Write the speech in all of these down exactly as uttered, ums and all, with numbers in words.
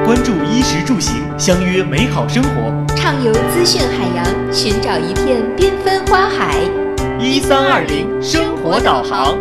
关注衣食住行，相约美好生活， 畅游资讯海洋，寻找一片缤纷花海。 一三二零生活导航。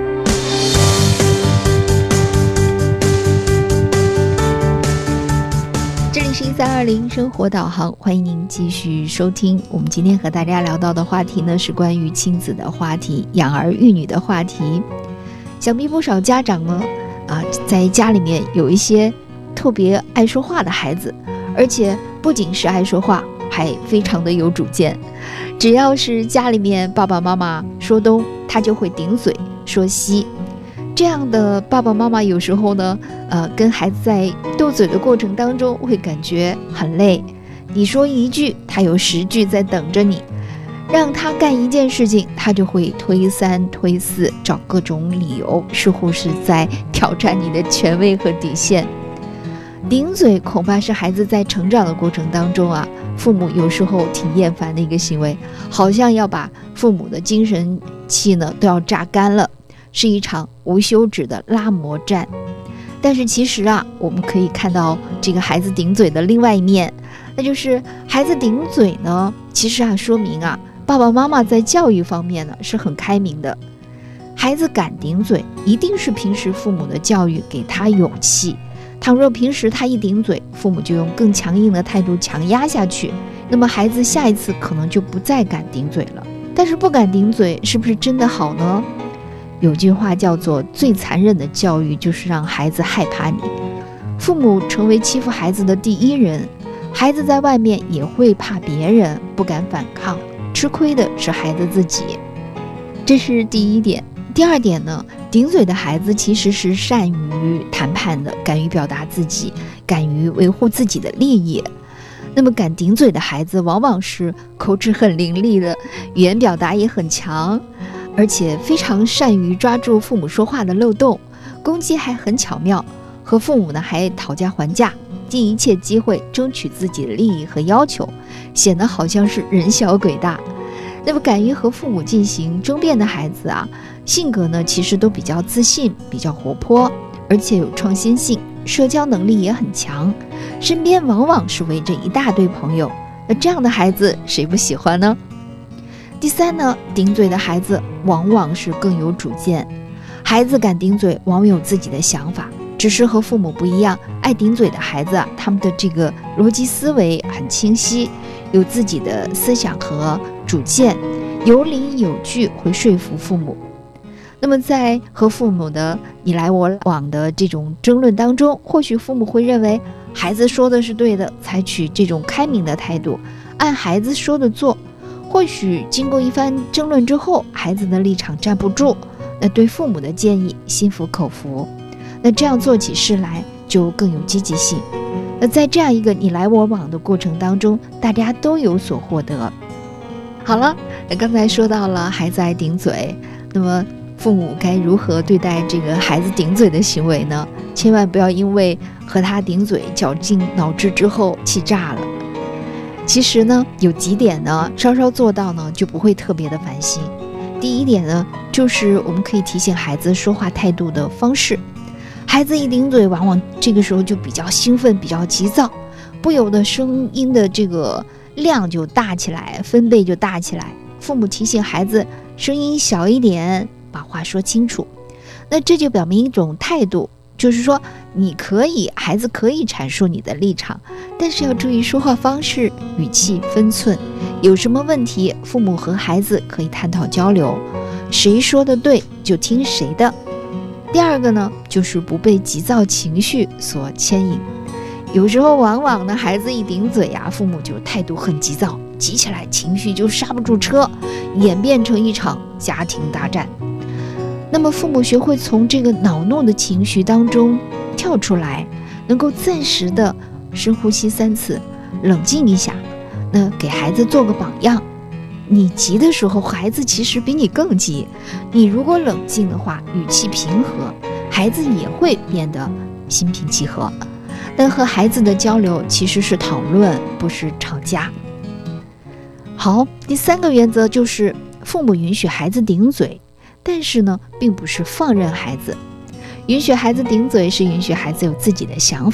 这里是一三二零生活导航，欢迎您继续收听。我们今天和大家聊到的话题呢，是关于亲子的话题，养儿育女的话题。想必不少家长呢，啊，在家里面有一些特别爱说话的孩子，而且不仅是爱说话，还非常的有主见。只要是家里面爸爸妈妈说东，他就会顶嘴说西。这样的爸爸妈妈有时候呢，呃，跟孩子在斗嘴的过程当中会感觉很累。你说一句，他有十句在等着你。让他干一件事情，他就会推三推四，找各种理由，似乎是在挑战你的权威和底线。顶嘴恐怕是孩子在成长的过程当中啊，父母有时候挺厌烦的一个行为，好像要把父母的精神气呢都要榨干了，是一场无休止的拉磨战。但是其实啊，我们可以看到这个孩子顶嘴的另外一面，那就是孩子顶嘴呢，其实啊说明啊，爸爸妈妈在教育方面呢是很开明的。孩子敢顶嘴，一定是平时父母的教育给他勇气。倘若平时他一顶嘴，父母就用更强硬的态度强压下去，那么孩子下一次可能就不再敢顶嘴了。但是不敢顶嘴是不是真的好呢？有句话叫做最残忍的教育就是让孩子害怕你。父母成为欺负孩子的第一人，孩子在外面也会怕别人，不敢反抗，吃亏的是孩子自己。这是第一点。第二点呢，顶嘴的孩子其实是善于谈判的，敢于表达自己，敢于维护自己的利益。那么敢顶嘴的孩子往往是口齿很伶俐的，语言表达也很强，而且非常善于抓住父母说话的漏洞，攻击还很巧妙，和父母呢还讨价还价，尽一切机会争取自己的利益和要求，显得好像是人小鬼大。那么敢于和父母进行争辩的孩子啊，性格呢其实都比较自信，比较活泼，而且有创新性，社交能力也很强，身边往往是围着一大堆朋友。那这样的孩子谁不喜欢呢？第三呢，顶嘴的孩子往往是更有主见。孩子敢顶嘴，往往有自己的想法，只是和父母不一样。爱顶嘴的孩子啊，他们的这个逻辑思维很清晰，有自己的思想和主见，有理有据，会说服父母。那么在和父母的你来我往的这种争论当中，或许父母会认为孩子说的是对的，采取这种开明的态度，按孩子说的做。或许经过一番争论之后，孩子的立场站不住，那对父母的建议心服口服，那这样做起事来就更有积极性。那在这样一个你来我往的过程当中，大家都有所获得。好了，那刚才说到了孩子爱顶嘴，那么父母该如何对待这个孩子顶嘴的行为呢？千万不要因为和他顶嘴绞尽脑汁之后气炸了。其实呢，有几点呢，稍稍做到呢，就不会特别的烦心。第一点呢，就是我们可以提醒孩子说话态度的方式。孩子一顶嘴，往往这个时候就比较兴奋，比较急躁，不由得声音的这个量就大起来，分贝就大起来。父母提醒孩子声音小一点，把话说清楚。那这就表明一种态度，就是说你可以，孩子可以阐述你的立场，但是要注意说话方式、语气、分寸。有什么问题，父母和孩子可以探讨交流，谁说的对就听谁的。第二个呢，就是不被急躁情绪所牵引。有时候往往呢，孩子一顶嘴啊，父母就态度很急躁，急起来情绪就刹不住车，演变成一场家庭大战。那么父母学会从这个恼怒的情绪当中跳出来，能够暂时的深呼吸三次，冷静一下，那给孩子做个榜样。你急的时候，孩子其实比你更急，你如果冷静的话，语气平和，孩子也会变得心平气和。但和孩子的交流其实是讨论，不是吵架。好，第三个原则就是父母允许孩子顶嘴，但是呢，并不是放任孩子。允许孩子顶嘴是允许孩子有自己的想法，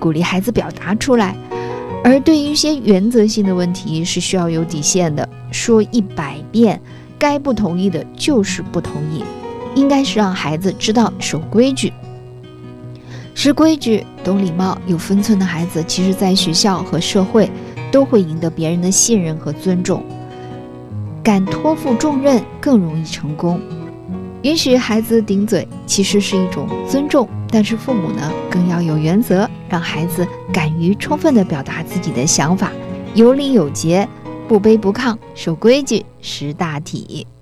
鼓励孩子表达出来。而对于一些原则性的问题是需要有底线的，说一百遍，该不同意的就是不同意，应该是让孩子知道守规矩。识规矩、懂礼貌、有分寸的孩子，其实在学校和社会都会赢得别人的信任和尊重，敢托付重任更容易成功。允许孩子顶嘴其实是一种尊重，但是父母呢更要有原则，让孩子敢于充分地表达自己的想法，有理有节，不卑不亢，守规矩，识大体。